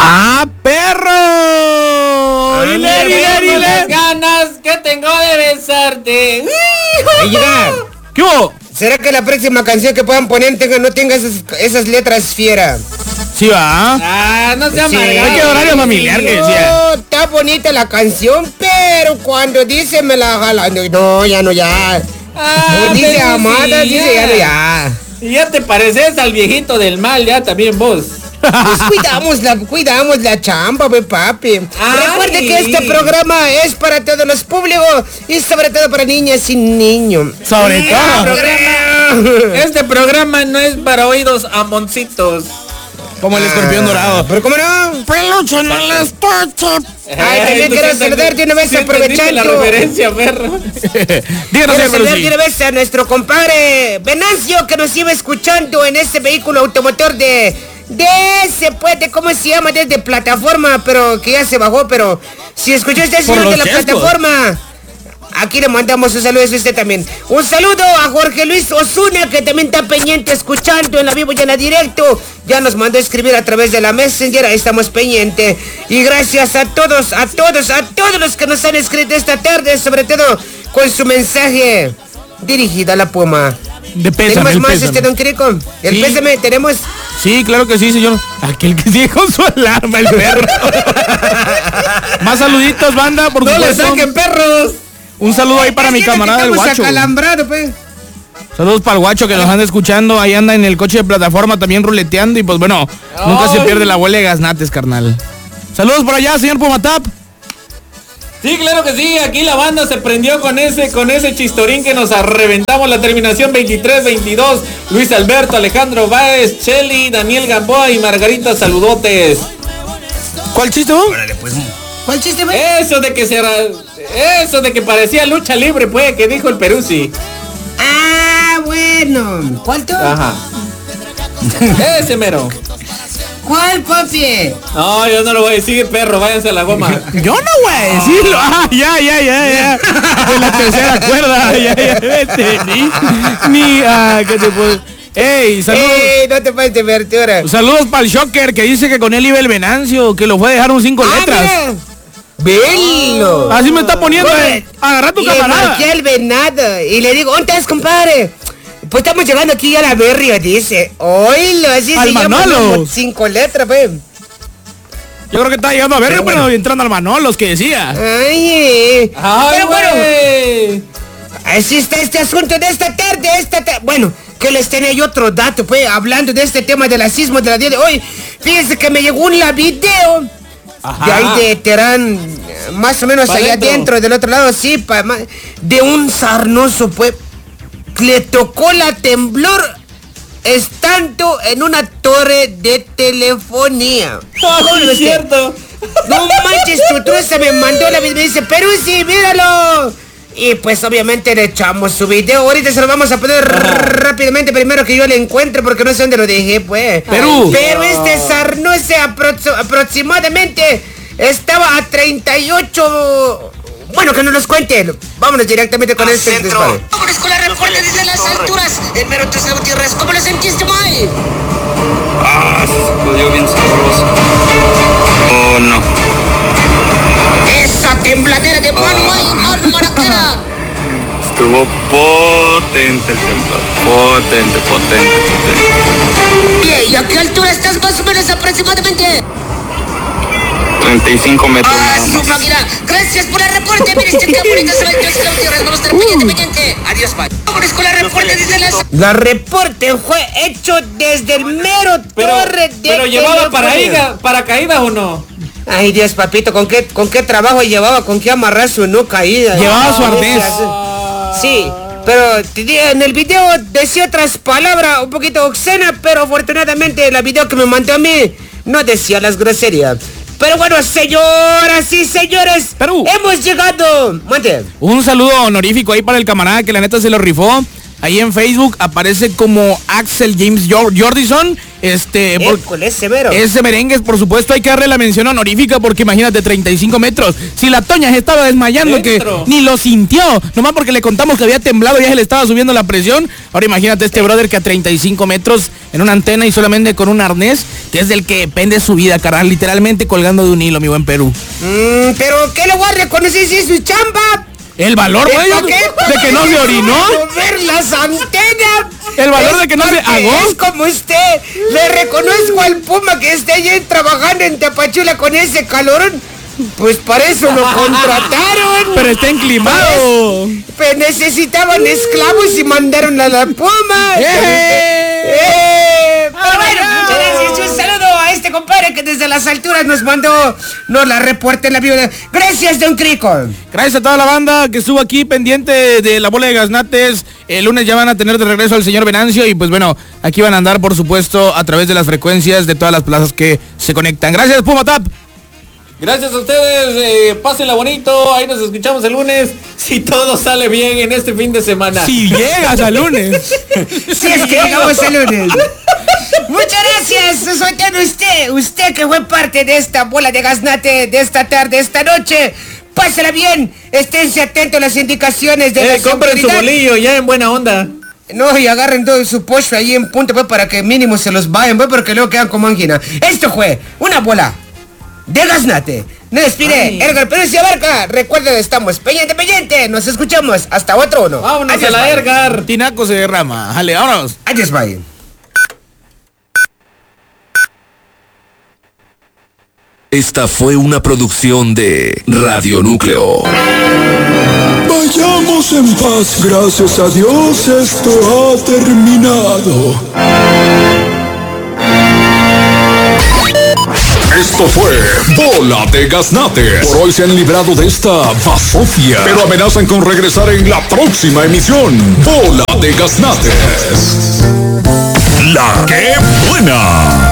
¡Ah, perro! ¡Dile! Las ganas que tengo de besarte. ¿Qué hubo? ¿Será que la próxima canción que puedan poner no tenga esas letras fiera? Sí, va. No se amarga. Hay que horario familiar que decía. No, está bonita la canción, pero cuando dice me la jala. No, ya no, ya. Dice amada, dice ya no, ya. Y ya te pareces al viejito del mal, ya también vos. Pues cuidamos la chamba, papi. Recuerde que este programa es para todos los públicos y sobre todo para niñas y niños. Sobre todo. Este programa no es para oídos amoncitos. Como el escorpión dorado. ¿Pero cómo no? Peluche en el estuche. Ay, también quiero saludar de una vez aprovechando. La referencia, perro. Díganos, quiero saludar de una vez a nuestro compadre Venancio, que nos iba escuchando en ese vehículo automotor de ese puente, ¿cómo se llama? Desde plataforma, pero que ya se bajó, pero si escuchaste eso de la plataforma, aquí le mandamos un saludo a usted también. Un saludo a Jorge Luis Osuna, que también está pendiente escuchando en la vivo y en la directo. Ya nos mandó a escribir a través de la Messenger, ahí estamos pendientes. Y gracias a todos los que nos han escrito esta tarde, sobre todo con su mensaje dirigido a la Puma. De pésame, ¿Tenemos más, pésame. don Quirico? El pésame, tenemos... Sí, claro que sí, señor. Aquel que sigue con su alarma, el perro. Más saluditos, banda, por supuesto. ¡No le saquen, perros! Un saludo ahí para mi camarada el Guacho. Pues. Saludos para el Guacho que nos anda escuchando. Ahí anda en el coche de plataforma también ruleteando. Y pues bueno, nunca se pierde la huele de gaznates, carnal. Saludos por allá, señor Pumatap. Sí, claro que sí, aquí la banda se prendió con ese chistorín que nos reventamos la terminación 23-22. Luis Alberto, Alejandro Báez, Cheli, Daniel Gamboa y Margarita, saludotes. ¿Cuál chiste, vos? Órale, pues. ¿Cuál chiste, güey? Eso de que parecía lucha libre, pues, que dijo el Peruzzi. Ah, bueno. ¿Cuál tú? Ajá. Ese mero. ¿Cuál, papi? No, yo no lo voy a decir, perro, váyanse a la goma. Yo no voy a decirlo. Ah, ya. De la tercera cuerda. Ya. ¿Qué te puedo? Ey, saludos. No te faltes abertura. Saludos para el Shocker que dice que con él iba el Venancio, que lo fue a dejar un 5 letras. ¡Velo! Así me está poniendo. Agarra tu camarada. Y marqué al venado y le digo, ¿dónde estás, compadre? Pues estamos llegando aquí a la Berria, dice. Oílo, así al se Manolo. llama 5 letras, pues. Yo creo que está llegando a Berria, pero entrando al Manolos, que decía. Ay, pero bueno, güey. así está este asunto de esta tarde. Bueno, que les tenía yo otro dato, pues, hablando de este tema del sismo de la día de hoy. Fíjense que me llegó un video de ahí de Terán, más o menos allá adentro, del otro lado, sí, de un sarnoso, pues, le tocó la temblor estando en una torre de telefonía. No, es cierto. No manches, tu truza me mandó la video y me dice, Peruzzi, míralo. Y pues obviamente le echamos su video. Ahorita se lo vamos a poner rápidamente, primero que yo le encuentre, porque no sé dónde lo dejé, pues. Perú. Pero este sarnoce aproximadamente estaba a 38... Bueno, que no nos cuente. Vámonos directamente con este disparo. Vámonos con la reporte desde las alturas. El mero Tuxtla Gutiérrez, ¿cómo lo sentiste, May? Se explodió bien sabroso. Oh, no. Esa tembladera de Manu Maraquera. Estuvo potente el temblor. Potente. Bien, ¿y a qué altura estás más o menos aproximadamente? 35 metros. Su máquina. Gracias por el reporte. Mire, este qué bonita se ve el Tuxtla Gutiérrez. Vamos a estar pendiente. Adiós, bye. Vámonos con la reporte desde las... La reporte fue hecho desde el mero torre de... Pero llevaba paracaídas o no. Ay, Dios, papito, ¿con qué trabajo llevaba? ¿Con qué amarrar su no caída? Llevaba su arnés. Sí, pero en el video decía otras palabras un poquito obscenas, pero afortunadamente el video que me mandó a mí no decía las groserías. Pero bueno, señoras y señores, Perú. Hemos llegado. Mande. Un saludo honorífico ahí para el camarada que la neta se lo rifó. Ahí en Facebook aparece como Axel James Jordison. Es severo. Ese merengue, por supuesto, hay que darle la mención honorífica porque imagínate, 35 metros. Si la Toña se estaba desmayando, que ni lo sintió, nomás porque le contamos que había temblado, ya se le estaba subiendo la presión. Ahora imagínate este brother que a 35 metros en una antena y solamente con un arnés, que es del que depende su vida, carnal, literalmente colgando de un hilo, mi buen Perú. Pero ¿qué le voy a reconocer si es su chamba? El valor, güey, de que no se orinó. Ver las antenas. El valor de que no se agó. Es como usted. Le reconozco al Puma que esté allí trabajando en Tapachula con ese calorón. Pues para eso lo contrataron. Pero está enclimado. Pues necesitaban esclavos y mandaron a la Puma. Pero bueno, muchas gracias. Un saludo a este compadre que desde las alturas nos la reporta en la vida. Gracias, Don Crico. Gracias a toda la banda que estuvo aquí pendiente de la bola de gaznates. El lunes ya van a tener de regreso al señor Venancio y pues bueno, aquí van a andar por supuesto a través de las frecuencias de todas las plazas que se conectan. Gracias, Puma Tap. Gracias a ustedes, pásenla bonito, ahí nos escuchamos el lunes, si todo sale bien en este fin de semana. Si llegas al lunes. Si es que llegamos el lunes. Muchas gracias, sobre todo usted que fue parte de esta bola de gaznate de esta tarde, esta noche. Pásala bien, esténse atentos a las indicaciones de la compren su bolillo, ya en buena onda. No, y agarren todo su pollo ahí en punto, pues, para que mínimo se los vayan, pues, porque luego quedan como angina. Esto fue una bola de gaznate. Me despide Edgar Pérez y Abarca. Recuerden, estamos pendiente. Nos escuchamos hasta otro uno. Vámonos. Adiós, a la Edgar. Tinaco se derrama. Dale, vámonos. Adiós, bye. Esta fue una producción de Radio Núcleo. Vayamos en paz, gracias a Dios esto ha terminado. Esto fue Bola de Gaznate. Por hoy se han librado de esta basofia, pero amenazan con regresar en la próxima emisión. Bola de Gaznates. La que buena.